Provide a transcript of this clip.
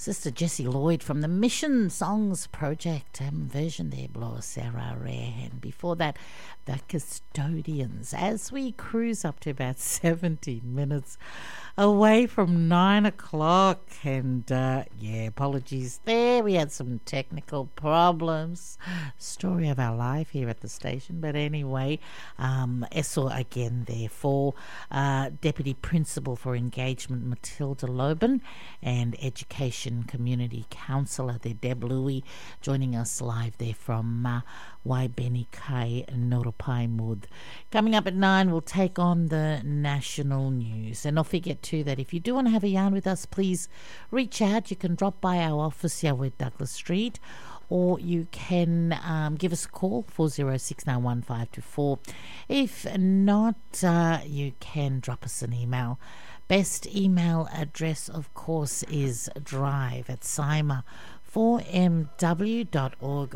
Sister Jessie Lloyd from the Mission Songs Project version there, Blow Sarah Rare. And before that, the Custodians, as we cruise up to about 70 minutes away from 9 o'clock. And apologies there, we had some technical problems. Story of our life here at the station. But anyway, Essel again there for Deputy Principal for Engagement Matilda Loban and Education Community Counsellor there, Deb Louie, joining us live there from Waibeni Kai Norapai Mud. Coming up at 9, we'll take on the national news. And don't forget too that if you do want to have a yarn with us, please reach out. You can drop by our office here with Douglas Street, or you can give us a call, 406915524. If not, you can drop us an email. Best email address, of course, is drive@sima4mw.org.au.